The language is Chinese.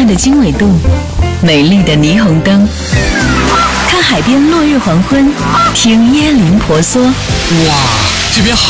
的经纬度，美丽的霓虹灯，看海边落日黄昏，听椰林婆娑。 哇，这边好